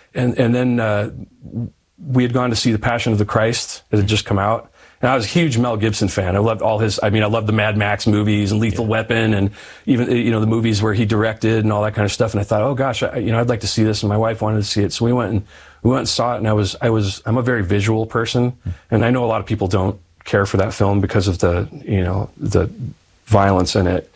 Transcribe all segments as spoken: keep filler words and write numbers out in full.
and and then uh, we had gone to see The Passion of the Christ. It had just come out. And I was a huge Mel Gibson fan. I loved all his, I mean, I loved the Mad Max movies and Lethal yeah. Weapon and even, you know, the movies where he directed and all that kind of stuff. And I thought, oh gosh, I, you know, I'd like to see this. And my wife wanted to see it. So we went and, we went and saw it. And I was, I was, I'm a very visual person. And I know a lot of people don't care for that film because of the, you know, the violence in it.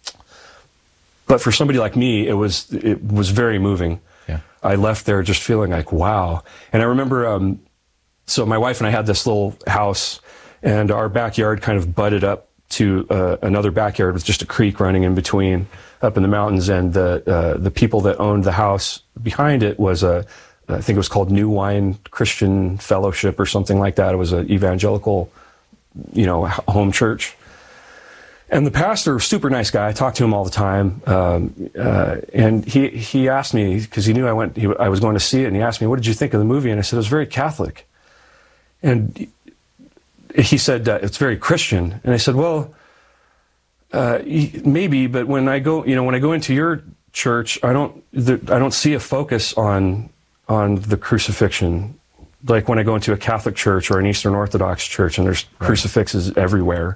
But for somebody like me, it was, it was very moving. Yeah. I left there just feeling like, wow. And I remember, um, so my wife and I had this little house, and our backyard kind of butted up to uh, another backyard with just a creek running in between, up in the mountains. And the uh, the people that owned the house behind it was a, I think it was called New Wine Christian Fellowship or something like that. It was an evangelical, you know, home church. And the pastor, super nice guy. I talked to him all the time. Um, uh, and he he asked me, because he knew I went, he, I was going to see it, and he asked me, "What did you think of the movie?" And I said, "It was very Catholic." And he said, uh, "It's very Christian." And I said, "Well, uh, maybe, but when I go, you know, when I go into your church, I don't, the, I don't see a focus on on the crucifixion. Like when I go into a Catholic church or an Eastern Orthodox church, and there's right. crucifixes everywhere,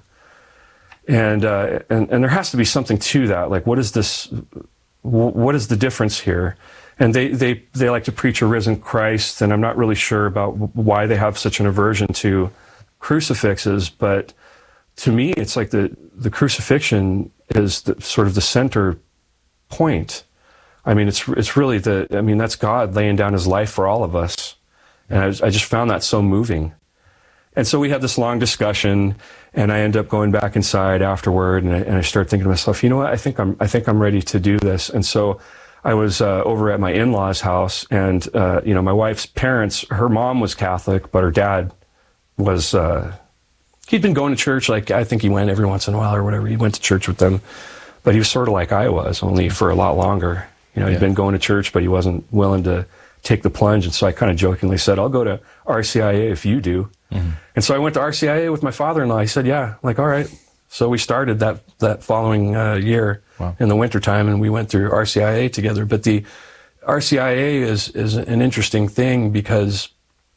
and uh, and and there has to be something to that. Like, what is this? What is the difference here?" And they, they, they like to preach a risen Christ, and I'm not really sure about why they have such an aversion to crucifixes, but to me, it's like the, the crucifixion is the, sort of the center point. I mean, it's it's really the, I mean, that's God laying down his life for all of us. And I, I just found that so moving. And so we had this long discussion, and I end up going back inside afterward, and I, and I start thinking to myself, you know what, I think I'm, I think I'm ready to do this. And so I was uh, over at my in-laws' house, and uh, you know, my wife's parents, her mom was Catholic, but her dad was, uh, he'd been going to church, like I think he went every once in a while or whatever. He went to church with them, but he was sort of like I was, only for a lot longer. You know, he'd yeah. been going to church, but he wasn't willing to take the plunge. And so I kind of jokingly said, "I'll go to R C I A if you do." Mm-hmm. And so I went to R C I A with my father-in-law. He said, "Yeah." I'm like, all right. So we started that that following uh, year wow. in the wintertime, and we went through R C I A together. But the R C I A is is an interesting thing, because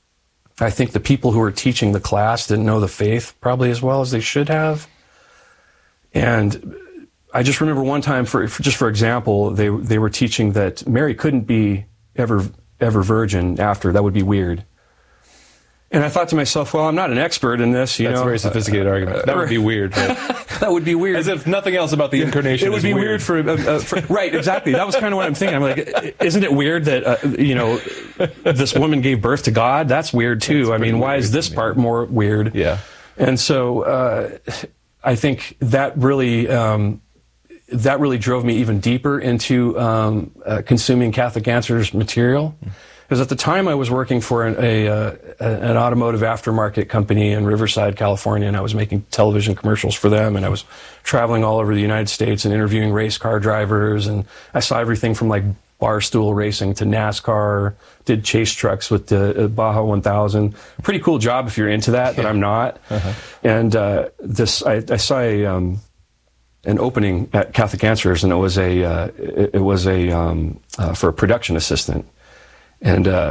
I think the people who were teaching the class didn't know the faith probably as well as they should have. And I just remember one time, for, for just for example, they they were teaching that Mary couldn't be ever ever virgin after. That would be weird. And I thought to myself, well, I'm not an expert in this, you That's know. a very sophisticated uh, argument. That would be weird. Right? That would be weird. As if nothing else about the incarnation It would is be weird, weird for, uh, uh, for... Right, exactly. That was kind of what I'm thinking. I'm like, isn't it weird that, uh, you know, this woman gave birth to God? That's weird, too. That's I mean, why is this part more weird? Yeah. And so uh, I think that really... Um, that really drove me even deeper into um, uh, consuming Catholic Answers material. Because at the time I was working for an, a, uh, an automotive aftermarket company in Riverside, California, and I was making television commercials for them, and I was traveling all over the United States and interviewing race car drivers, and I saw everything from like barstool racing to NASCAR, did chase trucks with the uh, Baja one thousand. Pretty cool job if you're into that, but I'm not. Uh-huh. And uh, this, I, I saw a... Um, an opening at Catholic Answers, and it was a uh, it, it was a um, uh, for a production assistant, and uh,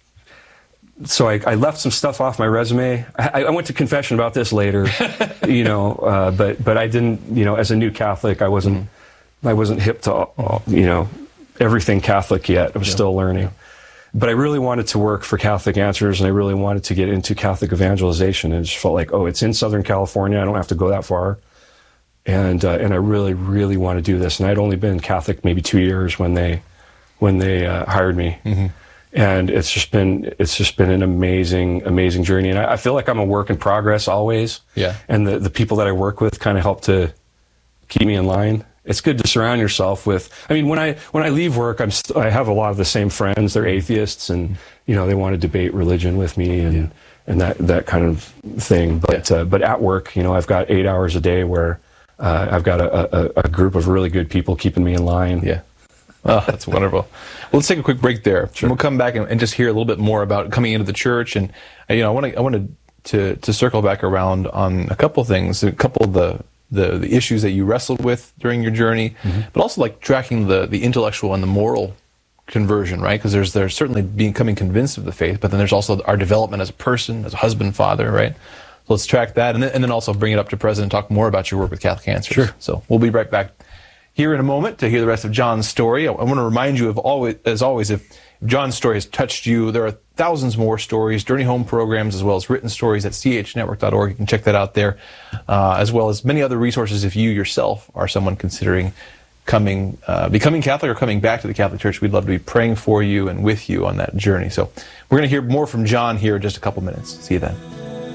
so I, I left some stuff off my resume. I, I went to confession about this later, you know, uh, but but I didn't, you know, as a new Catholic, I wasn't mm-hmm. I wasn't hip to all, you know, everything Catholic yet. I was yeah. still learning, but I really wanted to work for Catholic Answers, and I really wanted to get into Catholic evangelization, and it just felt like, oh, it's in Southern California. I don't have to go that far. And uh, and I really, really want to do this. And I'd only been Catholic maybe two years when they when they uh, hired me. Mm-hmm. And it's just been it's just been an amazing, amazing journey. And I, I feel like I'm a work in progress always. Yeah. And the, the people that I work with kind of help to keep me in line. It's good to surround yourself with. I mean, when I when I leave work, I'm st- I have a lot of the same friends. They're atheists, and you know they want to debate religion with me and yeah. and that that kind of thing. But yeah. uh, but at work, you know, I've got eight hours a day where. Uh, I've got a, a, a group of really good people keeping me in line. Yeah. Oh, that's wonderful. Well, let's take a quick break there. Sure. And we'll come back and, and just hear a little bit more about coming into the church. And, you know, I want to I wanted to, to circle back around on a couple things, a couple of the, the, the issues that you wrestled with during your journey, mm-hmm. but also like tracking the, the intellectual and the moral conversion, right? Because there's there's certainly becoming convinced of the faith, but then there's also our development as a person, as a husband, father, right? So let's track that, and then, and then also bring it up to present and talk more about your work with Catholic Answers. Sure. So we'll be right back here in a moment to hear the rest of John's story. I, I want to remind you of always, as always, if John's story has touched you, there are thousands more stories, Journey Home programs, as well as written stories at c h network dot org. You can check that out there, uh, as well as many other resources if you yourself are someone considering coming, uh, becoming Catholic or coming back to the Catholic Church. We'd love to be praying for you and with you on that journey. So we're going to hear more from John here in just a couple minutes. See you then.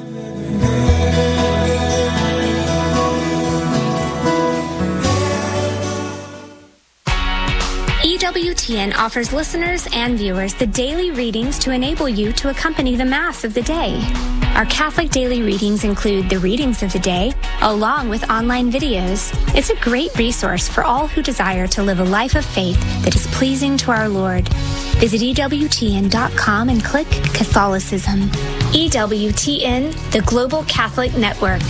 E W T N offers listeners and viewers the daily readings to enable you to accompany the Mass of the day. Our Catholic daily readings include the readings of the day, along with online videos. It's a great resource for all who desire to live a life of faith that is pleasing to our Lord. Visit E W T N dot com and click Catholicism. E W T N, the Global Catholic Network.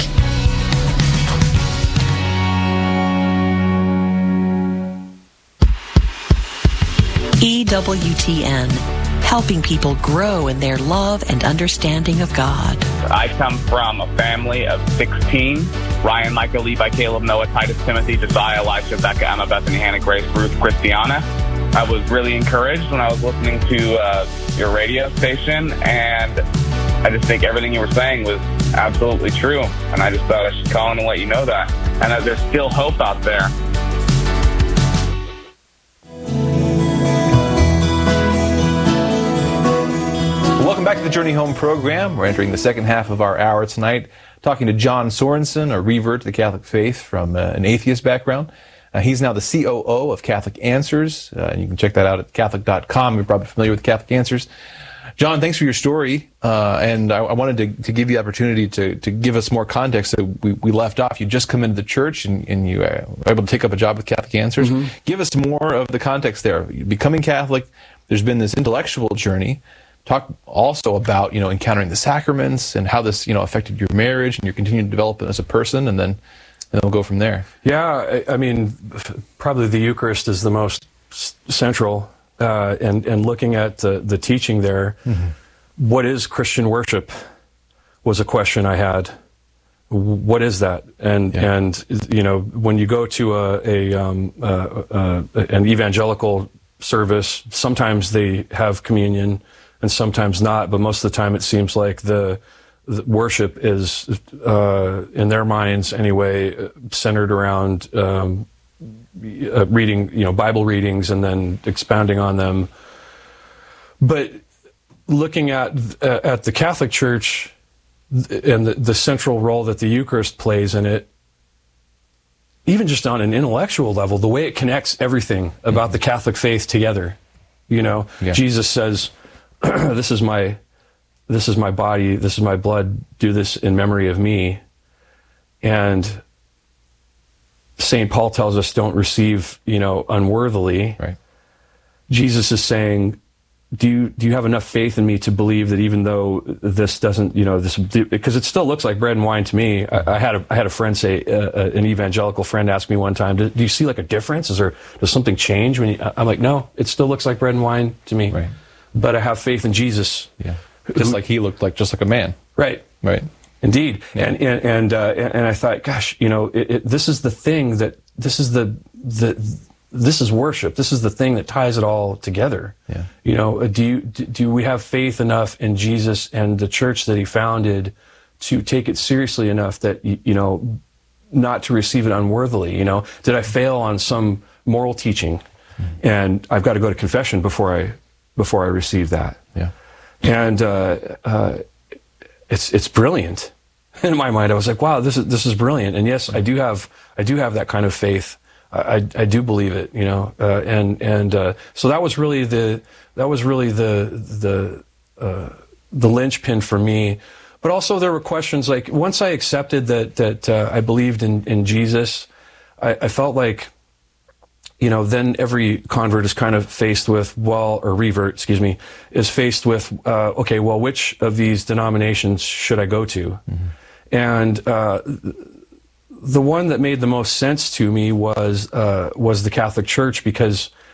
E W T N, helping people grow in their love and understanding of God. I come from a family of sixteen. Ryan, Michael, Levi, Caleb, Noah, Titus, Timothy, Josiah, Elisha, Becca, Emma, Bethany, Hannah, Grace, Ruth, Christiana. I was really encouraged when I was listening to uh, your radio station, and I just think everything you were saying was absolutely true. And I just thought I should call in and let you know that. And that there's still hope out there. Welcome back to the Journey Home program. We're entering the second half of our hour tonight, talking to John Sorensen, a revert to the Catholic faith from uh, an atheist background. Uh, he's now the C O O of Catholic Answers, uh, and you can check that out at catholic dot com. You're probably familiar with Catholic Answers. John, thanks for your story, uh, and I, I wanted to, to give you the opportunity to, to give us more context. So we, we left off. You just come into the church, and, and you uh, were able to take up a job with Catholic Answers. Mm-hmm. Give us more of the context there. Becoming Catholic, there's been this intellectual journey. Talk also about, you know, encountering the sacraments and how this, you know, affected your marriage and your continued development as a person, and then, and then we'll go from there. Yeah, I, I mean, probably the Eucharist is the most s- central, uh, and, and looking at the, the teaching there, mm-hmm. What is Christian worship was a question I had. What is that? And, yeah. and you know, when you go to a, a, um, uh, uh, an evangelical service, sometimes they have communion, and sometimes not, but most of the time it seems like the, the worship is, uh, in their minds anyway, centered around um, uh, reading, you know, Bible readings and then expounding on them. But looking at uh, at the Catholic Church and the, the central role that the Eucharist plays in it, even just on an intellectual level, the way it connects everything about mm-hmm. the Catholic faith together, you know, yeah. Jesus says, this is my, this is my body, this is my blood, do this in memory of me. And Saint Paul tells us don't receive, you know, unworthily. Right. Jesus is saying, do you, do you have enough faith in me to believe that even though this doesn't, you know, this, because it still looks like bread and wine to me. I, I had a, I had a friend say, uh, an evangelical friend asked me one time, do, do you see like a difference? Is there, does something change when you, I'm like, no, it still looks like bread and wine to me. Right. But I have faith in Jesus. Yeah. Just like he looked like, just like a man. Right. Right. Indeed. Yeah. And, and, and, uh, and I thought, gosh, you know, it, it, this is the thing that, this is the, the, this is worship. This is the thing that ties it all together. Yeah. You know, do you, do we have faith enough in Jesus and the church that he founded to take it seriously enough that, you know, not to receive it unworthily? You know, did I fail on some moral teaching? Mm-hmm. And I've got to go to confession before I, before I receive that. Yeah. And, uh, uh, it's, it's brilliant. In my mind, I was like, wow, this is, this is brilliant. And yes, I do have, I do have that kind of faith. I, I do believe it, you know, uh, and, and, uh, so that was really the, that was really the, the, uh, the linchpin for me. But also there were questions like, once I accepted that, that, uh, I believed in, in Jesus, I, I felt like, you know, then every convert is kind of faced with, well, or revert, excuse me, is faced with, uh, okay, well, which of these denominations should I go to? Mm-hmm. And uh, the one that made the most sense to me was uh, was the Catholic Church, because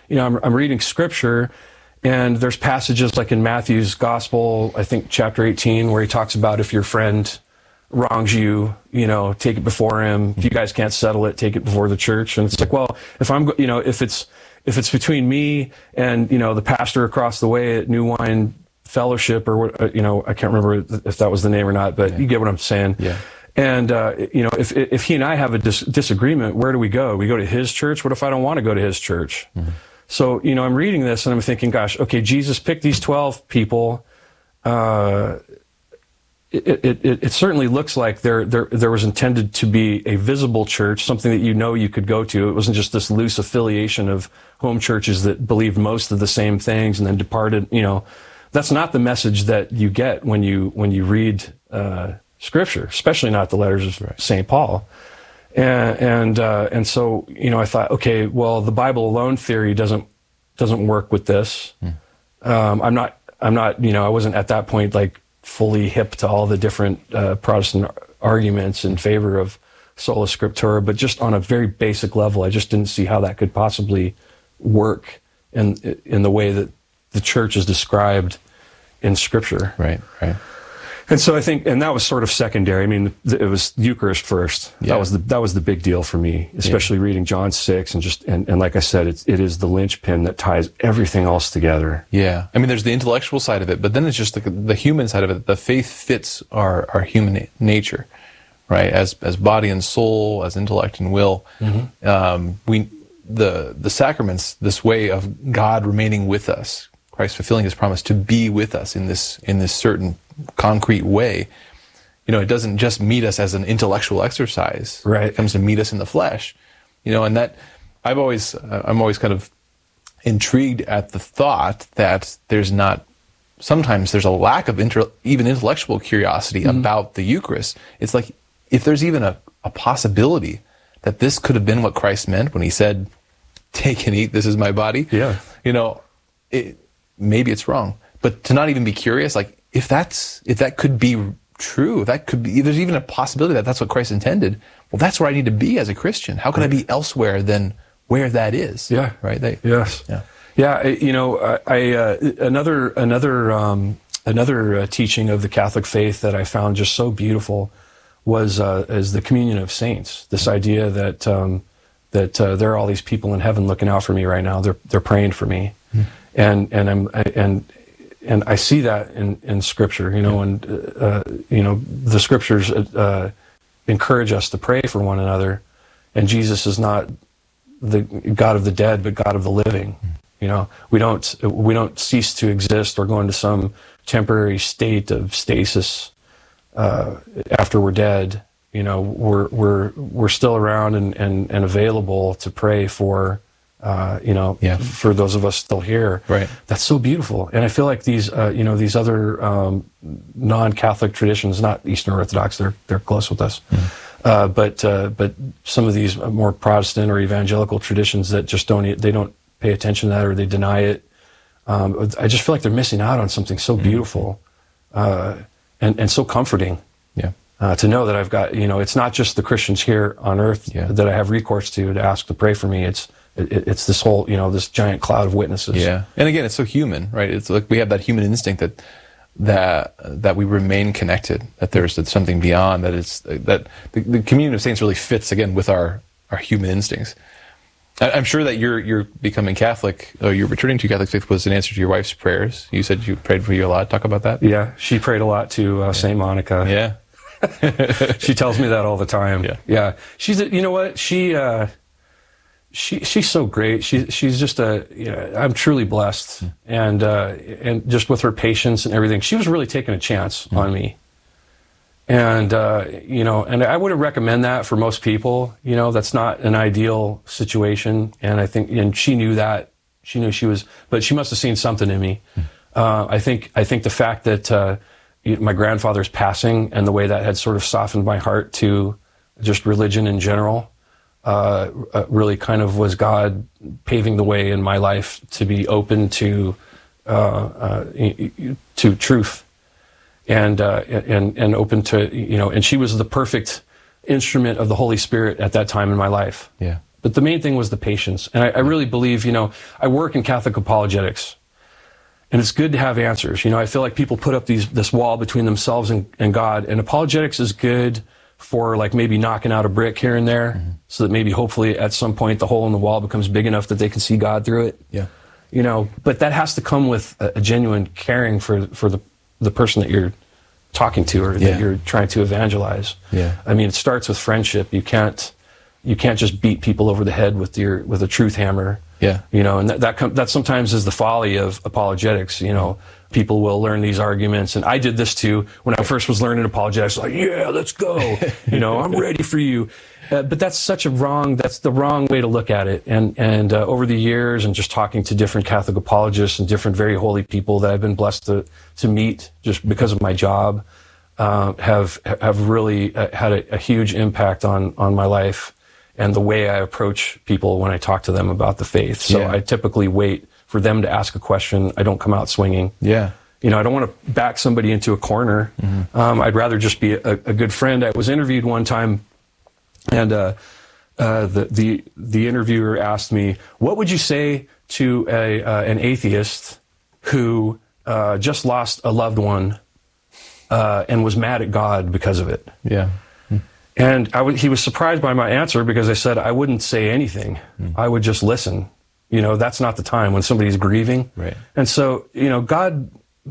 you know, I'm, I'm reading scripture, and there's passages like in Matthew's gospel, I think chapter eighteen, where he talks about if your friend wrongs you, you know, take it before him. If you guys can't settle it, take it before the church. And it's like, well, if I'm, you know, if it's, if it's between me and, you know, the pastor across the way at New Wine Fellowship, or what, you know, I can't remember if that was the name or not, but yeah. You get what I'm saying. Yeah. And, uh, you know, if, if he and I have a dis- disagreement, where do we go? We go to his church. What if I don't want to go to his church? Mm-hmm. So, you know, I'm reading this and I'm thinking, gosh, okay, Jesus picked these twelve people. Uh, it, it, it, it certainly looks like there, there, there was intended to be a visible church, something that you know you could go to. It wasn't just this loose affiliation of home churches that believed most of the same things and then departed. You know, that's not the message that you get when you, when you read, uh, Scripture, especially not the letters of right. Saint Paul. And, and, uh, and so, you know, I thought, okay, well, the Bible alone theory doesn't, doesn't work with this. Mm. Um, I'm not, I'm not, you know, I wasn't at that point, like, fully hip to all the different, uh, Protestant arguments in favor of sola scriptura, but just on a very basic level, I just didn't see how that could possibly work in, in the way that the church is described in Scripture. Right, right. And so I think, and that was sort of secondary. I mean, it was Eucharist first. Yeah. That was the that was the big deal for me, especially yeah. reading John six, and just and, and like I said, it's, it is the linchpin that ties everything else together. Yeah, I mean, there's the intellectual side of it, but then it's just the, the human side of it. The faith fits our our human nature, right? As as body and soul, as intellect and will. Mm-hmm. Um, we the the sacraments, this way of God remaining with us, Christ fulfilling His promise to be with us in this in this certain concrete way. You know, it doesn't just meet us as an intellectual exercise. Right. It comes to meet us in the flesh. You know, and that I've always uh, I'm always kind of intrigued at the thought that there's not sometimes there's a lack of inter, even intellectual curiosity mm-hmm. about the Eucharist. It's like if there's even a, a possibility that this could have been what Christ meant when He said, "Take and eat, this is my body." Yeah. You know, it, maybe it's wrong, but to not even be curious, like if that's if that could be true, if that could be, if there's even a possibility that that's what Christ intended, well, that's where I need to be as a Christian. How can right. I be elsewhere than where that is? Yeah. Right. They, yes. Yeah. Yeah. You know, I, I uh, another another um, another uh, teaching of the Catholic faith that I found just so beautiful was uh, is the communion of saints. This idea that um, that uh, there are all these people in heaven looking out for me right now. They're they're praying for me, mm. and and I'm and. And I see that in, in Scripture, you know, and, uh, you know, the Scriptures uh, encourage us to pray for one another. And Jesus is not the God of the dead, but God of the living. You know, we don't, we don't cease to exist or go into some temporary state of stasis uh, after we're dead. You know, we're, we're, we're still around and, and, and available to pray for Uh, you know, yeah. for those of us still here. Right. That's so beautiful. And I feel like these, uh, you know, these other um, non-Catholic traditions, not Eastern Orthodox, they're they're close with us, mm. uh, but uh, but some of these more Protestant or evangelical traditions that just don't, they don't pay attention to that or they deny it. Um, I just feel like they're missing out on something so beautiful uh, and and so comforting. Yeah. Uh, to know that I've got, you know, it's not just the Christians here on earth yeah. that I have recourse to to ask to pray for me. It's It, it's this whole, you know, this giant cloud of witnesses. Yeah, and again, it's so human, right? It's like we have that human instinct that that that we remain connected. That there's something beyond. That it's that the, the communion of saints really fits again with our our human instincts. I, I'm sure that you're you're becoming Catholic, or you're returning to Catholic faith was an answer to your wife's prayers. You said you prayed for you a lot. Talk about that. Yeah, she prayed a lot to uh, yeah. Saint Monica. Yeah, she tells me that all the time. Yeah, yeah. She's, you know what, she. Uh, She she's so great. She she's just a, you know, I'm truly blessed, mm. and uh, and just with her patience and everything, she was really taking a chance mm. on me. And uh, you know, and I wouldn't recommend that for most people. You know, that's not an ideal situation, and I think, and she knew that. She knew she was, but she must have seen something in me. Mm. Uh, I think I think the fact that uh, my grandfather's passing and the way that had sort of softened my heart to just religion in general. Uh, uh, really kind of was God paving the way in my life to be open to uh, uh, to truth and uh, and and open to, you know, and she was the perfect instrument of the Holy Spirit at that time in my life. Yeah. But the main thing was the patience. And I, I really believe, you know, I work in Catholic apologetics, and it's good to have answers. You know, I feel like people put up these this wall between themselves and, and God, and apologetics is good for like maybe knocking out a brick here and there, mm-hmm. so that maybe hopefully at some point the hole in the wall becomes big enough that they can see God through it. Yeah. You know, but that has to come with a, a genuine caring for for the the person that you're talking to or yeah. that you're trying to evangelize. Yeah. I mean, it starts with friendship. You can't you can't just beat people over the head with your with a truth hammer. Yeah. You know, and that that, com- that sometimes is the folly of apologetics. You know, people will learn these arguments, and I did this too when I first was learning apologetics. Like, yeah, let's go. You know, I'm ready for you. Uh, but that's such a wrong, that's the wrong way to look at it. And, and, uh, over the years and just talking to different Catholic apologists and different very holy people that I've been blessed to, to meet just because of my job, uh, have, have really uh, had a, a huge impact on, on my life and the way I approach people when I talk to them about the faith. So Yeah. I typically wait for them to ask a question. I don't come out swinging. Yeah. You know, I don't want to back somebody into a corner. Mm-hmm. Um, I'd rather just be a, a good friend. I was interviewed one time, and uh, uh, the the the interviewer asked me, "What would you say to a uh, an atheist who uh, just lost a loved one uh, and was mad at God because of it?" Yeah. And I w- he was surprised by my answer because I said I wouldn't say anything. Mm. I would just listen. You know, that's not the time when somebody's grieving. Right. And so, you know, God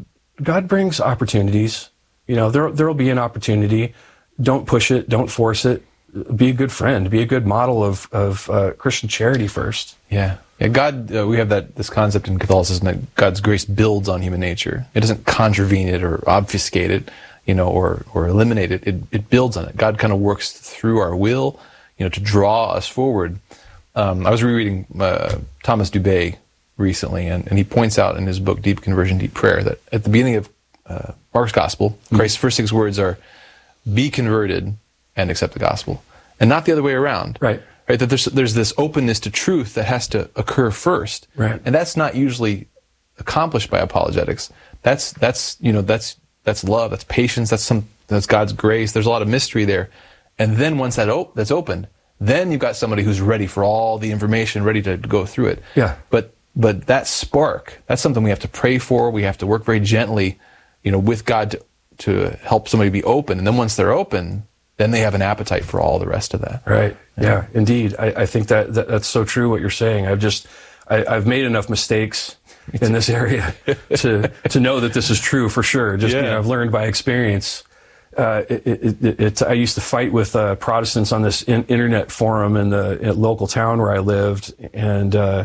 God brings opportunities. You know, there there'll be an opportunity. Don't push it. Don't force it. Be a good friend. Be a good model of of uh, Christian charity first. Yeah. Yeah. God, uh, we have that this concept in Catholicism that God's grace builds on human nature. It doesn't contravene it or obfuscate it, you know, or or eliminate it. It it builds on it. God kind of works through our will, you know, to draw us forward. Um, I was rereading uh, Thomas Dubay recently, and, and he points out in his book Deep Conversion, Deep Prayer that at the beginning of uh, Mark's Gospel, mm-hmm. Christ's first six words are, "Be converted and accept the gospel," and not the other way around. Right. Right. That there's there's this openness to truth that has to occur first. Right. And that's not usually accomplished by apologetics. That's that's you know that's that's love. That's patience. That's some that's God's grace. There's a lot of mystery there, and then once that op- that's opened, then you've got somebody who's ready for all the information, ready to go through it. Yeah. But but that spark, that's something we have to pray for. We have to work very gently, you know, with God to, to help somebody be open. And then once they're open, then they have an appetite for all the rest of that. Right. Yeah, yeah indeed. I, I think that, that that's so true what you're saying. I've just, I, I've made enough mistakes in this area to to know that this is true for sure. Just, yeah. you know, I've learned by experience. Uh, it, it, it, it, I used to fight with uh, Protestants on this in, internet forum in the in local town where I lived, and uh,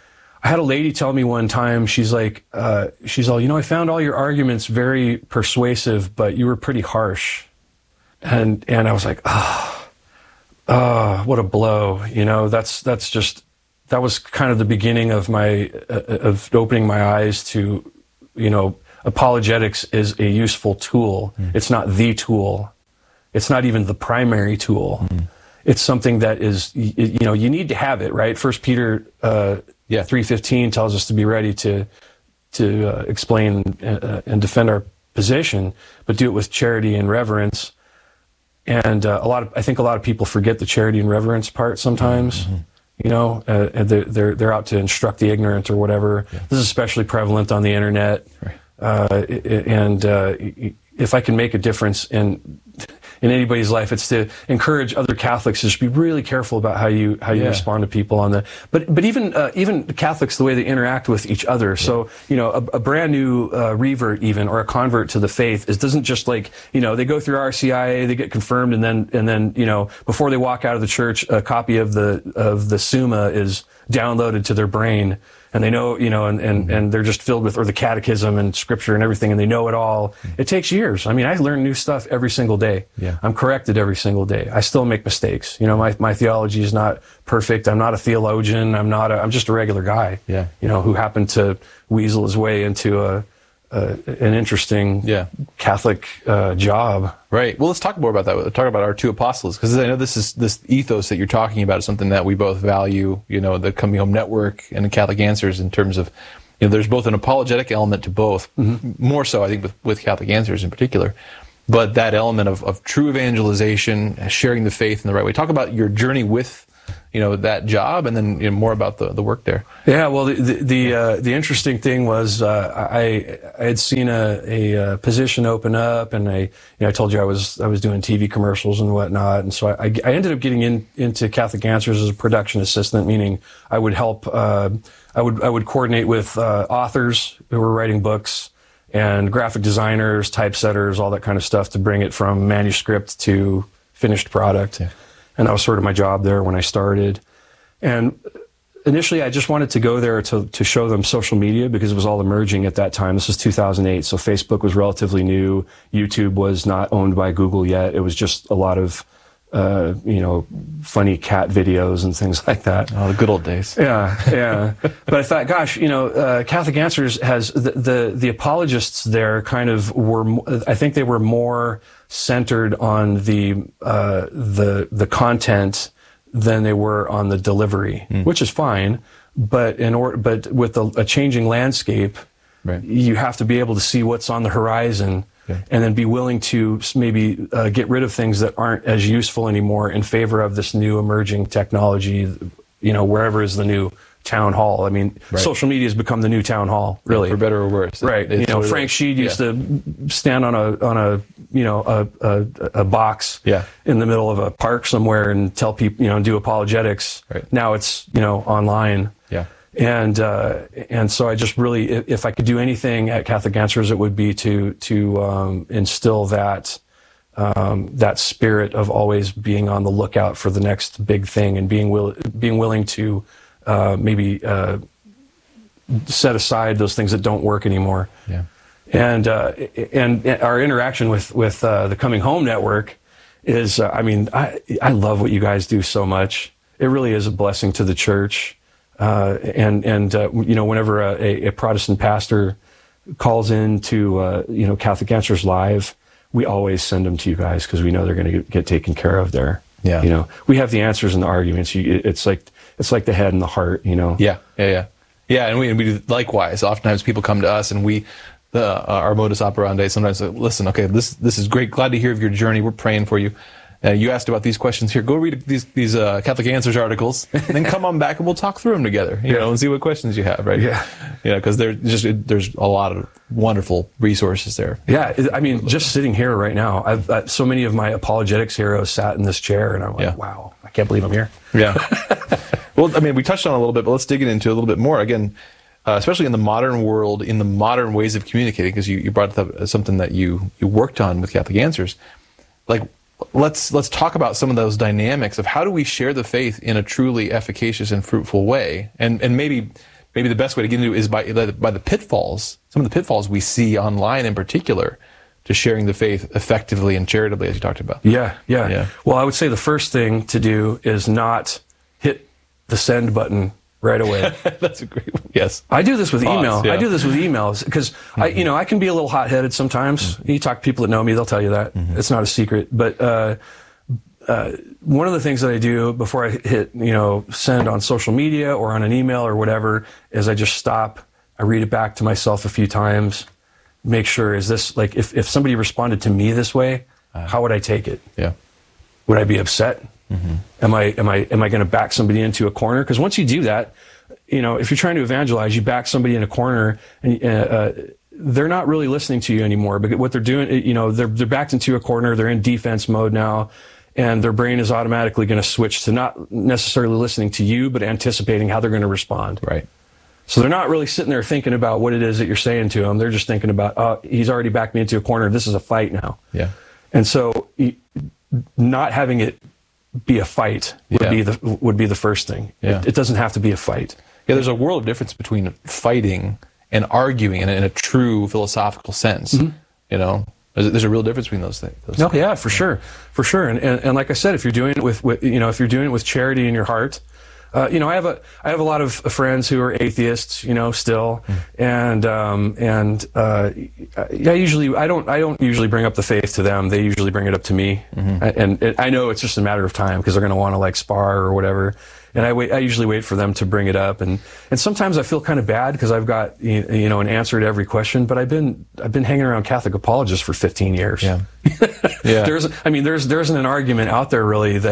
I had a lady tell me one time, she's like, uh, she's all, you know, I found all your arguments very persuasive, but you were pretty harsh, and and I was like, ah, oh, oh, what a blow, you know. That's that's just that was kind of the beginning of my uh, of opening my eyes to, you know. Apologetics is a useful tool. Mm. It's not the tool. It's not even the primary tool. Mm. It's something that is, you, you know, you need to have it, right? First Peter uh, yeah. three fifteen tells us to be ready to to uh, explain uh, and defend our position, but do it with charity and reverence. And uh, a lot of, I think a lot of people forget the charity and reverence part sometimes. Mm-hmm. You know, uh, they're, they're they're out to instruct the ignorant or whatever. Yeah. This is especially prevalent on the internet. Right. Uh, and uh, if I can make a difference in in anybody's life, it's to encourage other Catholics to just be really careful about how you how you yeah. respond to people on the. But but even uh, even Catholics, the way they interact with each other. Yeah. So you know, a, a brand new uh, revert even or a convert to the faith is doesn't just like you know they go through R C I A, they get confirmed, and then and then you know before they walk out of the church, a copy of the of the Summa is downloaded to their brain. And they know, you know, and, and, and they're just filled with, or the catechism and scripture and everything, and they know it all. It takes years. I mean, I learn new stuff every single day. Yeah. I'm corrected every single day. I still make mistakes. You know, my, my theology is not perfect. I'm not a theologian. I'm not a, I'm just a regular guy, yeah. you know, who happened to weasel his way into a, a an interesting yeah. Catholic uh, job. Right. Well, let's talk more about that. Let's talk about our two apostles, because I know this is this ethos that you're talking about is something that we both value. You know, the Coming Home Network and the Catholic Answers, in terms of, you know, there's both an apologetic element to both, mm-hmm. more so I think with, with Catholic Answers in particular, but that element of, of true evangelization, sharing the faith in the right way. Talk about your journey with you know, that job, and then you know, more about the, the work there. Yeah, well, the the the, uh, the interesting thing was uh, I I had seen a, a, a position open up, and I you know I told you I was I was doing T V commercials and whatnot, and so I, I ended up getting in into Catholic Answers as a production assistant, meaning I would help uh, I would I would coordinate with uh, authors who were writing books and graphic designers, typesetters, all that kind of stuff to bring it from manuscript to finished product. Yeah. And that was sort of my job there when I started. And initially, I just wanted to go there to, to show them social media because it was all emerging at that time. This was two thousand eight, so Facebook was relatively new. YouTube was not owned by Google yet. It was just a lot of, uh, you know, funny cat videos and things like that. Oh, the good old days. Yeah, yeah. But I thought, gosh, you know, uh, Catholic Answers has the, the the apologists there kind of were. I think they were more centered on the uh, the the content than they were on the delivery, mm. which is fine. But in order, but with a, a changing landscape, right. you have to be able to see what's on the horizon. Yeah. And then be willing to maybe uh, get rid of things that aren't as useful anymore in favor of this new emerging technology, you know, wherever is the new town hall. I mean, right. social media has become the new town hall, really. For better or worse. Right. It's you know, totally Frank Sheed used yeah. to stand on a, on a, you know, a, a, a box yeah. in the middle of a park somewhere and tell people, you know, do apologetics. Right. Now it's, you know, online. Yeah. And uh, and so I just really, if I could do anything at Catholic Answers, it would be to to um, instill that um, that spirit of always being on the lookout for the next big thing and being will being willing to uh, maybe uh, set aside those things that don't work anymore. Yeah. And uh, and our interaction with with uh, the Coming Home Network is, uh, I mean, I I love what you guys do so much. It really is a blessing to the church. Uh, and, and, uh, you know, whenever a, a Protestant pastor calls in to, uh, you know, Catholic Answers Live, we always send them to you guys because we know they're going to get, get taken care of there. Yeah. You know, we have the answers and the arguments. You, it's like, it's like the head and the heart, you know? Yeah. Yeah. Yeah. Yeah. And we, and we do likewise. Oftentimes people come to us and we, the, uh, our modus operandi, sometimes like, listen, okay, this, this is great. Glad to hear of your journey. We're praying for you. Uh, you asked about these questions here. Go read these these uh, Catholic Answers articles, and then come on back and we'll talk through them together. You yeah. know, and see what questions you have, right? Yeah, you know, because there's just there's a lot of wonderful resources there. Yeah, I mean, just sitting here right now, I've uh, so many of my apologetics heroes sat in this chair, and I'm like, yeah. wow, I can't believe I'm here. Yeah. Well, I mean, we touched on it a little bit, but let's dig into it a little bit more again. Uh, especially in the modern world, in the modern ways of communicating, because you, you brought up something that you you worked on with Catholic Answers, like. Let's let's talk about some of those dynamics of how do we share the faith in a truly efficacious and fruitful way, and and maybe maybe the best way to get into it is by by the pitfalls, some of the pitfalls we see online in particular, to sharing the faith effectively and charitably, as you talked about. Yeah, yeah, yeah. Well, I would say the first thing to do is not hit the send button right away. That's a great one. Yes. I do this with Pause, email. yeah. I do this with emails because mm-hmm. I, you know, I can be a little hot-headed sometimes. Mm-hmm. You talk to people that know me, they'll tell you that. Mm-hmm. It's not a secret. But uh, uh, one of the things that I do before I hit, you know, send on social media or on an email or whatever is I just stop. I read it back to myself a few times. Make sure, is this, like, if, if somebody responded to me this way, uh, how would I take it? Yeah. Would I be upset? Mm-hmm. Am I am I am I going to back somebody into a corner? Because once you do that, you know, if you're trying to evangelize, you back somebody in a corner, and uh, they're not really listening to you anymore. But what they're doing, you know, they're they're backed into a corner. They're in defense mode now, and their brain is automatically going to switch to not necessarily listening to you, but anticipating how they're going to respond. Right. So they're not really sitting there thinking about what it is that you're saying to them. They're just thinking about, oh, he's already backed me into a corner. This is a fight now. Yeah. And so, not having it be a fight would yeah. be the would be the first thing. Yeah. It, it doesn't have to be a fight. Yeah, there's a world of difference between fighting and arguing in a, in a true philosophical sense. Mm-hmm. You know, there's, there's a real difference between those things. Those no, things. yeah, for yeah. sure, for sure. And, and and like I said, if you're doing it with, with you know, if you're doing it with charity in your heart. Uh, you know, I have a I have a lot of friends who are atheists, you know, still, mm. and um, and uh, I usually I don't I don't usually bring up the faith to them. They usually bring it up to me, mm-hmm. and, and I know it's just a matter of time because they're going to want to like spar or whatever. And I wait. I usually wait for them to bring it up, and and sometimes I feel kind of bad because I've got you know an answer to every question. But I've been I've been hanging around Catholic apologists for fifteen years. Yeah, yeah. There's I mean there's there isn't an argument out there really that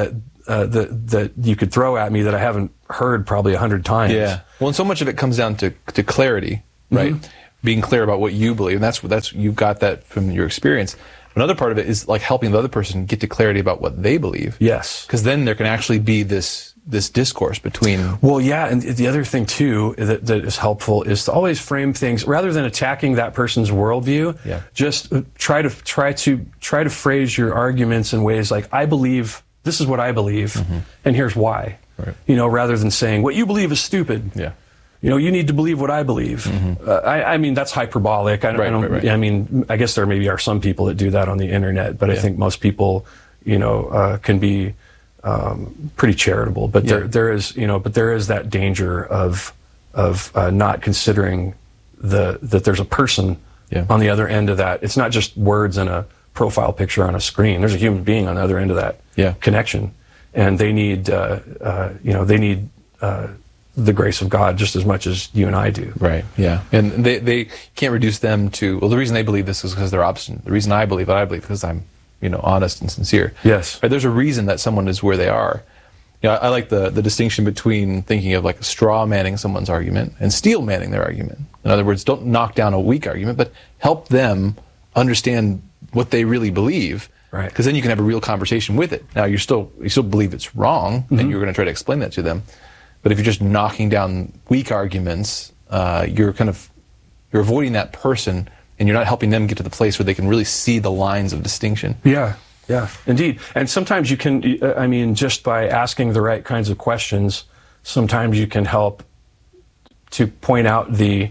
uh, that that you could throw at me that I haven't heard probably a hundred times. Yeah. Well, and so much of it comes down to to clarity, right? Mm-hmm. Being clear about what you believe, and that's that's you've got that from your experience. Another part of it is like helping the other person get to clarity about what they believe. Yes. Because then there can actually be this this discourse between. Well, yeah, and the other thing too that, that is helpful is to always frame things rather than attacking that person's worldview. Yeah. Just try to try to try to phrase your arguments in ways like, I believe this is what I believe, mm-hmm. and here's why. Right. You know, rather than saying what you believe is stupid. Yeah. You know, you need to believe what I believe. Mm-hmm. Uh, I, I mean, that's hyperbolic. I, right, I don't. Right, right. I mean, I guess there maybe are some people that do that on the internet, but yeah. I think most people, you know, uh, can be um, pretty charitable. But yeah. there, there is, you know, but there is that danger of of uh, not considering the that there's a person yeah. on the other end of that. It's not just words and a profile picture on a screen. There's a human being on the other end of that yeah. connection, and they need, uh, uh, you know, they need. Uh, the grace of God just as much as you and I do. Right, yeah. And they they can't reduce them to, well, the reason they believe this is because they're obstinate. The reason I believe what I believe because I'm, you know, honest and sincere. Yes. Right, there's a reason that someone is where they are. You know, I, I like the, the distinction between thinking of like straw manning someone's argument and steel manning their argument. In other words, don't knock down a weak argument, but help them understand what they really believe. Right. Because then you can have a real conversation with it. Now, you're still, you still believe it's wrong, mm-hmm. and you're going to try to explain that to them. But if you're just knocking down weak arguments, uh, you're kind of you're avoiding that person, and you're not helping them get to the place where they can really see the lines of distinction. Yeah, yeah, indeed. And sometimes you can, I mean, just by asking the right kinds of questions, sometimes you can help to point out the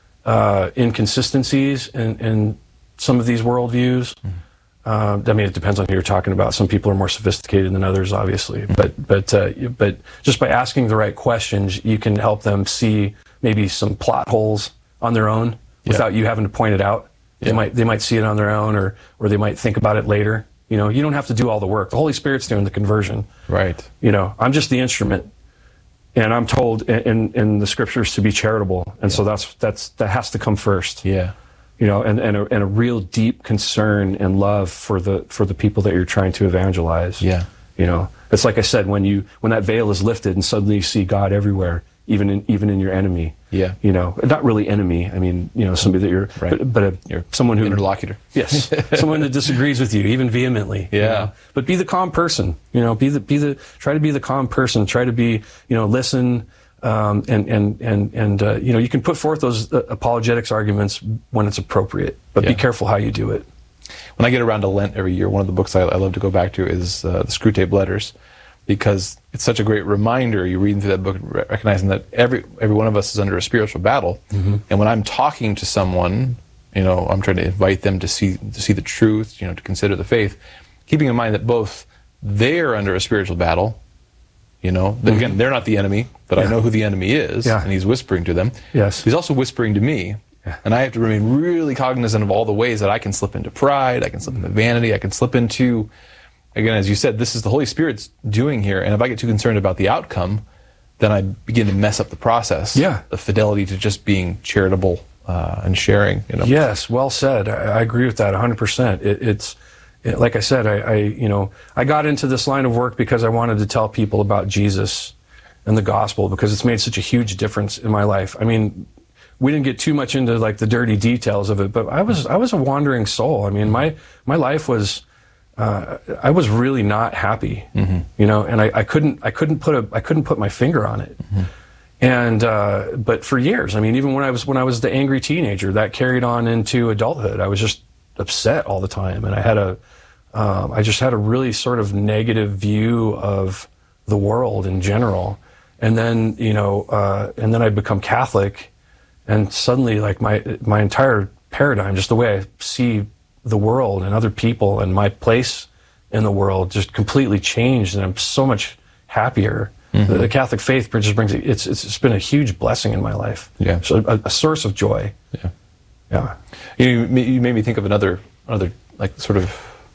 uh, inconsistencies in, in some of these worldviews. Mm-hmm. Uh, I mean, it depends on who you're talking about. Some people are more sophisticated than others, obviously. But but uh, but just by asking the right questions, you can help them see maybe some plot holes on their own without yeah. you having to point it out. Yeah. They might they might see it on their own, or or they might think about it later. You know, you don't have to do all the work. The Holy Spirit's doing the conversion. Right. You know, I'm just the instrument, and I'm told in in the Scriptures to be charitable, and yeah. so that's that's that has to come first. Yeah. You know, and, and, a, and a real deep concern and love for the for the people that you're trying to evangelize. Yeah. You know, it's like I said, when you when that veil is lifted and suddenly you see God everywhere, even in even in your enemy. Yeah. You know, not really enemy. I mean, you know, somebody that you're, right. but, but a, you're someone who interlocutor. Yes, someone that disagrees with you, even vehemently. Yeah. You know? But be the calm person. You know, be the be the try to be the calm person. Try to be, you know, listen. Um, and and and and uh, you know, you can put forth those uh, apologetics arguments when it's appropriate, but yeah. be careful how you do it. When I get around to Lent every year, one of the books I, I love to go back to is uh, the Screwtape Letters, because it's such a great reminder. You're reading through that book, recognizing that every every one of us is under a spiritual battle, mm-hmm. and when I'm talking to someone, you know, I'm trying to invite them to see to see the truth, you know, to consider the faith, keeping in mind that both they're under a spiritual battle. You know, mm-hmm. again, they're not the enemy, but yeah. I know who the enemy is, yeah. and he's whispering to them. Yes. He's also whispering to me, yeah. and I have to remain really cognizant of all the ways that I can slip into pride, I can slip into vanity, I can slip into, again, as you said, this is the Holy Spirit's doing here, and if I get too concerned about the outcome, then I begin to mess up the process. Yeah. The fidelity to just being charitable uh, and sharing. You know? Yes, well said. I, I agree with that one hundred percent. It, it's... Like I said, I, I, you know, I got into this line of work because I wanted to tell people about Jesus and the gospel, because it's made such a huge difference in my life. I mean, we didn't get too much into like the dirty details of it, but I was I was a wandering soul. I mean, my my life was uh, I was really not happy, mm-hmm. you know, and I, I couldn't I couldn't put a I couldn't put my finger on it. Mm-hmm. And uh, but for years, I mean, even when I was when I was the angry teenager, that carried on into adulthood. I was just upset all the time, and I had a um, I just had a really sort of negative view of the world in general. And then, you know, uh, and then I'd become Catholic, and suddenly, like, my my entire paradigm, just the way I see the world and other people and my place in the world, just completely changed, and I'm so much happier. Mm-hmm. The, the Catholic faith just brings it's it's it's been a huge blessing in my life. Yeah, so a, a source of joy. Yeah, yeah. You you made me think of another another like sort of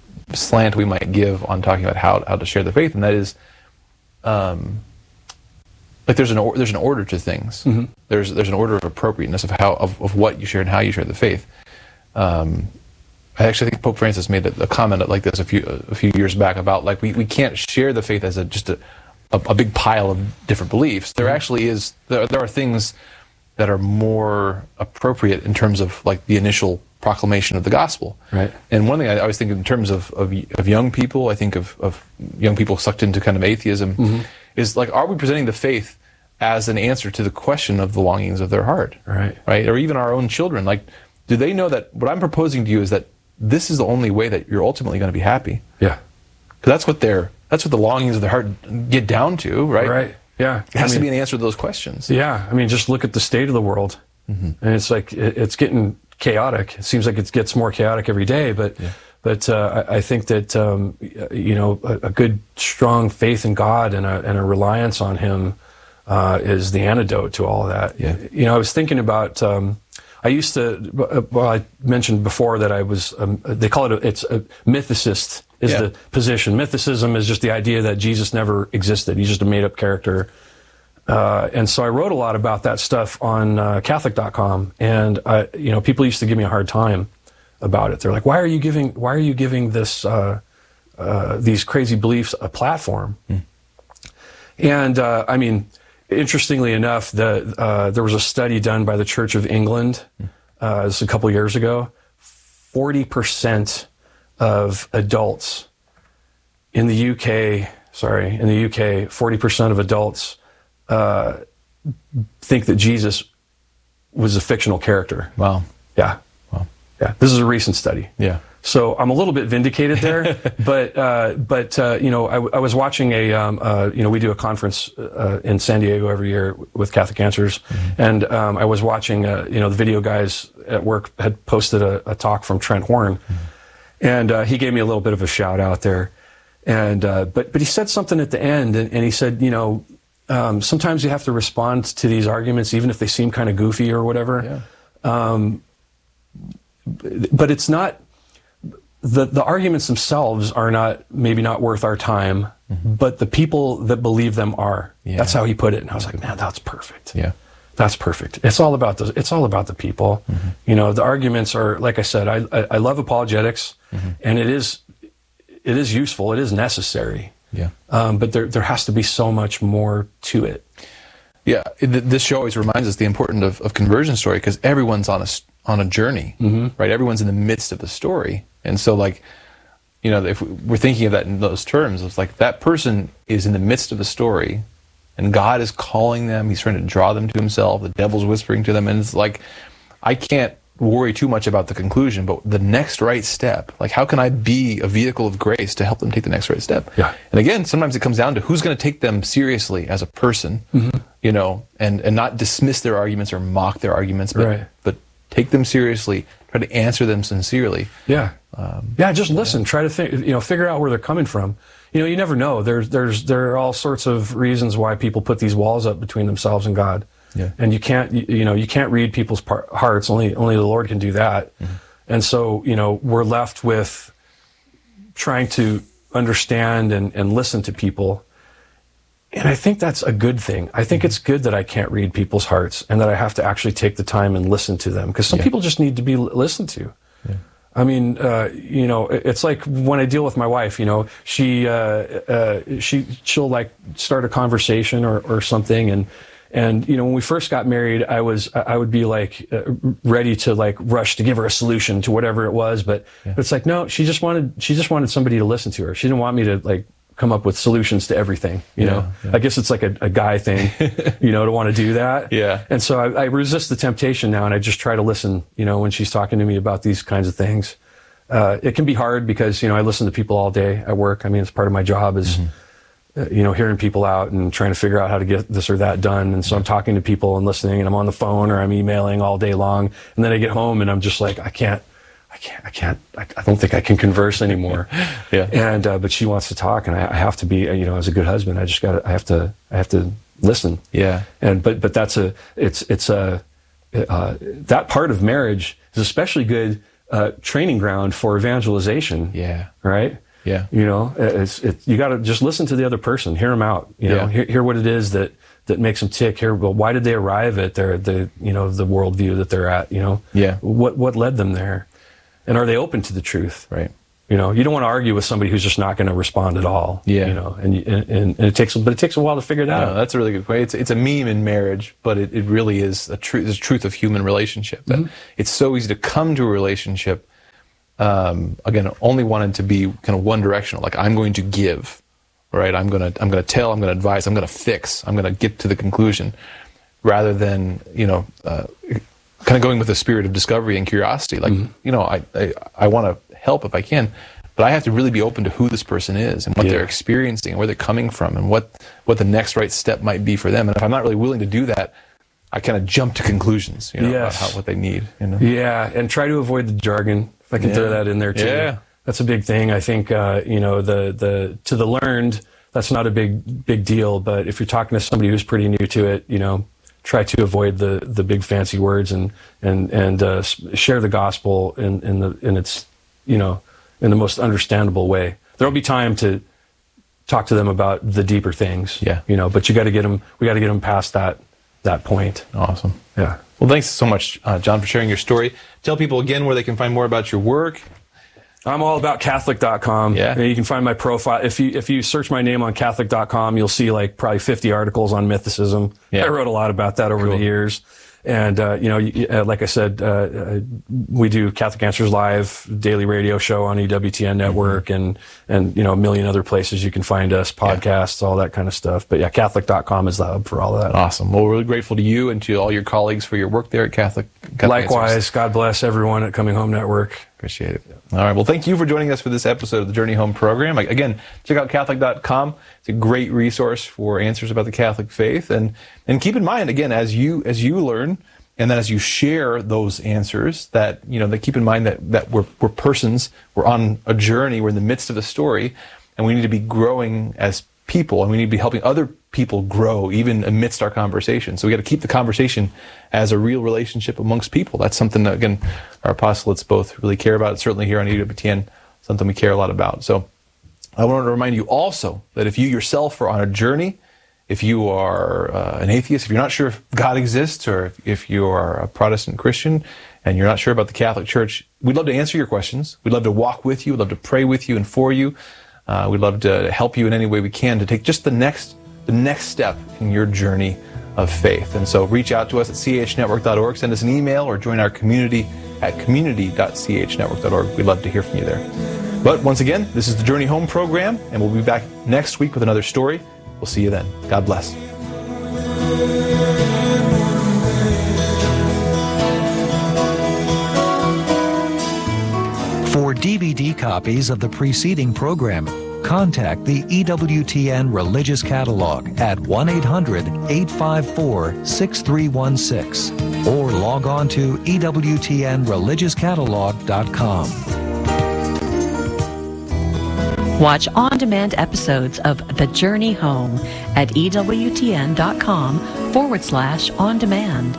slant we might give on talking about how how to share the faith, and that is, um. Like there's an or, there's an order to things. Mm-hmm. There's there's an order of appropriateness of how of, of what you share and how you share the faith. Um, I actually think Pope Francis made a, a comment like this a few a few years back about like we, we can't share the faith as a just a, a, a big pile of different beliefs. There actually is there, there are things that are more appropriate in terms of like the initial proclamation of the gospel. Right. And one thing I always think in terms of of, of young people, I think of, of young people sucked into kind of atheism, mm-hmm. is like, are we presenting the faith as an answer to the question of the longings of their heart? Right. Right. Or even our own children. Like, do they know that what I'm proposing to you is that this is the only way that you're ultimately going to be happy? Yeah. Because that's what they're that's what the longings of their heart get down to, right? Right. Yeah. It has I mean, to be an answer to those questions. Yeah. I mean, just look at the state of the world. Mm-hmm. And it's like, it, it's getting chaotic. It seems like it gets more chaotic every day, but yeah. but uh, I, I think that, um, you know, a, a good, strong faith in God and a, and a reliance on Him uh, is the antidote to all of that. Yeah. You know, I was thinking about, um, I used to, well, I mentioned before that I was, um, they call it, a, it's a mythicist is yeah. the position. Mythicism is just the idea that Jesus never existed. He's just a made-up character. Uh, and so I wrote a lot about that stuff on uh, Catholic dot com, and I, you know, people used to give me a hard time about it. They're like, "Why are you giving? Why are you giving this uh, uh, these crazy beliefs a platform?" Mm. And uh, I mean, interestingly enough, the uh, there was a study done by the Church of England uh, this a couple years ago. Forty percent of adults in the U K, sorry, in the U K, forty percent of adults. Uh, think that Jesus was a fictional character. Wow. Yeah. Wow. Yeah. This is a recent study. Yeah. So I'm a little bit vindicated there, but uh, but uh, you know, I, I was watching a um, uh, you know, we do a conference uh, in San Diego every year with Catholic Answers, mm-hmm. and um, I was watching uh, you know, the video guys at work had posted a, a talk from Trent Horn, mm-hmm. and uh, he gave me a little bit of a shout out there, and uh, but but he said something at the end, and, and he said, you know. Um, sometimes you have to respond to these arguments, even if they seem kind of goofy or whatever. Yeah. Um, but it's not, the, the arguments themselves are not, maybe not worth our time, mm-hmm. but the people that believe them are. Yeah. That's how he put it. And I was like, man, that's perfect. Yeah. That's perfect. It's all about the, it's all about the people. Mm-hmm. You know, the arguments are, like I said, I, I, I love apologetics, mm-hmm. and it is, it is useful. It is necessary. Yeah. Um, but there there has to be so much more to it. Yeah. It, this show always reminds us the importance of, of conversion story, because everyone's on a, on a journey, mm-hmm. right? Everyone's in the midst of the story. And so, like, you know, if we're thinking of that in those terms, it's like that person is in the midst of the story, and God is calling them. He's trying to draw them to Himself. The devil's whispering to them. And it's like, I can't worry too much about the conclusion, but the next right step, like, how can I be a vehicle of grace to help them take the next right step? Yeah. And again, sometimes it comes down to who's going to take them seriously as a person, mm-hmm. you know, and, and not dismiss their arguments or mock their arguments, but, right. but take them seriously, try to answer them sincerely. Yeah. Um, yeah, just listen, yeah. try to think, you know, figure out where they're coming from. You know, you never know. There's, there's, there are all sorts of reasons why people put these walls up between themselves and God. Yeah. And you can't, you, you know, you can't read people's par- hearts. Only, only the Lord can do that. Mm-hmm. And so, you know, we're left with trying to understand and, and listen to people. And I think that's a good thing. I think mm-hmm. it's good that I can't read people's hearts and that I have to actually take the time and listen to them, because some yeah. people just need to be listened to. Yeah. I mean, uh, you know, it's like when I deal with my wife, you know, she, uh, uh, she, she'll like start a conversation or, or something, and, And, you know, when we first got married, I was, I would be like uh, ready to like rush to give her a solution to whatever it was. But, yeah. but it's like, no, she just wanted, she just wanted somebody to listen to her. She didn't want me to like come up with solutions to everything, you yeah, know? Yeah. I guess it's like a, a guy thing, you know, to want to do that. Yeah. And so I, I resist the temptation now, and I just try to listen, you know, when she's talking to me about these kinds of things. Uh, it can be hard because, you know, I listen to people all day at work. I mean, it's part of my job is, mm-hmm. you know, hearing people out and trying to figure out how to get this or that done. And so I'm talking to people and listening, and I'm on the phone or I'm emailing all day long. And then I get home and I'm just like, I can't, I can't, I can't, I, I don't think I can converse anymore. yeah. And, uh, but she wants to talk, and I, I have to be, you know, as a good husband, I just got to, I have to, I have to listen. Yeah. And, but, but that's a, it's, it's a, uh, that part of marriage is especially good, uh, training ground for evangelization. Yeah. Right? Yeah. You know, it's, it, you got to just listen to the other person, hear them out, you know, yeah. hear, hear what it is that, that makes them tick. Hear, well, why did they arrive at their, the, you know, the worldview that they're at, you know? Yeah. What, what led them there? and are they open to the truth? Right. You know, you don't want to argue with somebody who's just not going to respond at all. Yeah. You know, and, and and it takes, but it takes a while to figure that No, out. that's a really good point. It's it's a meme in marriage, but it, it really is a truth. It's a truth of human relationship. That Mm-hmm. it's so easy to come to a relationship, um, again, only wanted to be kind of one directional. Like, I'm going to give, right? I'm gonna I'm gonna tell. I'm gonna advise. I'm gonna fix. I'm gonna get to the conclusion, rather than you know, uh, kind of going with the spirit of discovery and curiosity. Like, Mm-hmm. you know, I I, I want to help if I can. But I have to really be open to who this person is and what Yeah. they're experiencing and where they're coming from and what, what the next right step might be for them. And if I'm not really willing to do that, I kind of jump to conclusions, you know, Yes. about how, what they need. You know? Yeah, and try to avoid the jargon. If I can Yeah. throw that in there too. Yeah. That's a big thing. I think uh, you know the the to the learned, that's not a big big deal. But if you're talking to somebody who's pretty new to it, you know, try to avoid the the big fancy words and and and uh, share the gospel in in the in its you know in the most understandable way. There'll be time to talk to them about the deeper things. Yeah. You know, but you got to get them. We got to get them past that that point. Awesome. Yeah. Well, thanks so much, uh, John, for sharing your story. Tell people again where they can find more about your work. I'm all about Catholic dot com. Yeah. And you can find my profile. If you if you search my name on Catholic dot com, you'll see like probably fifty articles on mythicism. Yeah. I wrote a lot about that over Cool. the years. And, uh, you know, you- uh, like I said, uh, uh, we do Catholic Answers Live, daily radio show on E W T N Network, and, and, you know, a million other places you can find us, podcasts, all that kind of stuff. But yeah, Catholic dot com is the hub for all of that. Awesome. Well, we're really grateful to you and to all your colleagues for your work there at Catholic. Catholic Likewise, Answers. God bless everyone at Coming Home Network. Appreciate it. All right. Well, thank you for joining us for this episode of the Journey Home program. Like, again, check out Catholic dot com. It's a great resource for answers about the Catholic faith. And and keep in mind, again, as you as you learn, and then as you share those answers, that you know, that keep in mind that that we're we're persons, we're on a journey, we're in the midst of a story, and we need to be growing as people, and we need to be helping other people grow even amidst our conversation. So we got to keep the conversation as a real relationship amongst people. That's something that, again, our apostolates both really care about. Certainly here on E W T N, something we care a lot about. So I want to remind you also that if you yourself are on a journey, if you are uh, an atheist, if you're not sure if God exists, or if, if you are a Protestant Christian and you're not sure about the Catholic Church, we'd love to answer your questions. We'd love to walk with you. We'd love to pray with you and for you. Uh, we'd love to help you in any way we can to take just the next the next step in your journey of faith. And so reach out to us at c h network dot org, send us an email, or join our community at community dot c h network dot org. We'd love to hear from you there. But once again, this is the Journey Home program, and we'll be back next week with another story. We'll see you then. God bless. For D V D copies of the preceding program, contact the E W T N Religious Catalog at one eight hundred, eight five four, six three one six or log on to E W T N religious catalog dot com. Watch on-demand episodes of The Journey Home at E W T N dot com forward slash on demand.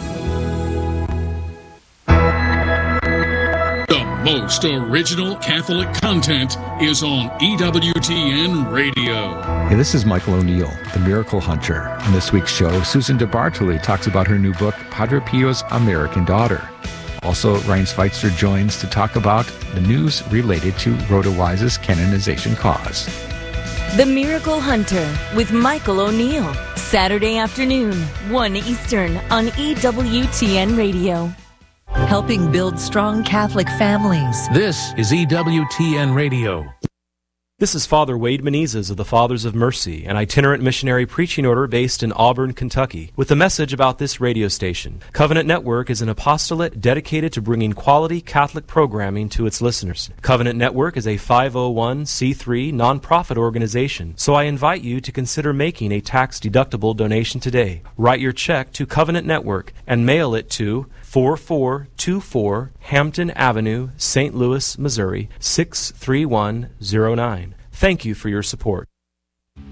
The most original Catholic content is on E W T N Radio. Hey, this is Michael O'Neill, the Miracle Hunter. On this week's show, Susan DeBartoli talks about her new book, Padre Pio's American Daughter. Also, Ryan Schweitzer joins to talk about the news related to Rhoda Wise's canonization cause. The Miracle Hunter with Michael O'Neill. Saturday afternoon, one Eastern on E W T N Radio. Helping build strong Catholic families. This is E W T N Radio. This is Father Wade Menezes of the Fathers of Mercy, an itinerant missionary preaching order based in Auburn, Kentucky, with a message about this radio station. Covenant Network is an apostolate dedicated to bringing quality Catholic programming to its listeners. Covenant Network is a five oh one c three nonprofit organization, so I invite you to consider making a tax-deductible donation today. Write your check to Covenant Network and mail it to four four two four Hampton Avenue, Saint Louis, Missouri, six three one zero nine. Thank you for your support.